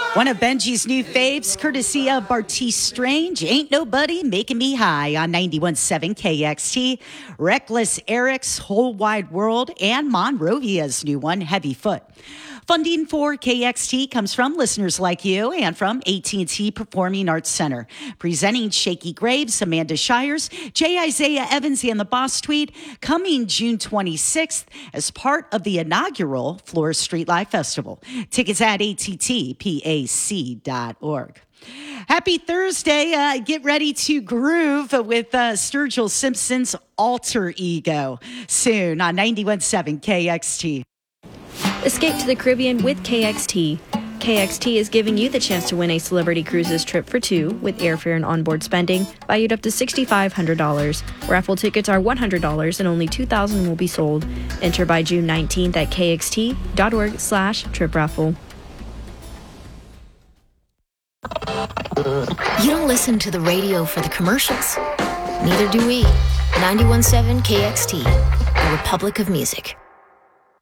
One of Benji's new faves, courtesy of Bartice Strange, Ain't Nobody Making Me High on 91.7 KXT. Reckless Eric's Whole Wide World, and Monrovia's new one, Heavy Foot. Funding for KXT comes from listeners like you and from AT&T Performing Arts Center. Presenting Shaky Graves, Amanda Shires, J. Isaiah Evans, and the Boss Tweed, coming June 26th as part of the inaugural Florist Street Live Festival. Tickets at attpac.org. Happy Thursday. Get ready to groove with Sturgill Simpson's Alter Ego soon on 91.7 KXT. Escape to the Caribbean with KXT. KXT is giving you the chance to win a Celebrity Cruises trip for two with airfare and onboard spending valued up to $6,500. Raffle tickets are $100 and only 2,000 will be sold. Enter by June 19th at kxt.org/trip raffle. You don't listen to the radio for the commercials. Neither do we. 91.7 KXT, the Republic of Music.